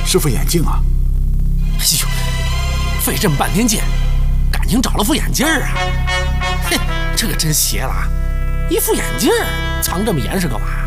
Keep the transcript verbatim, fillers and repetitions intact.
是副眼镜啊！ 哎呦，费这么半天劲，感情找了副眼镜啊！嘿，这可真邪了啊！一副眼镜藏这么严实干嘛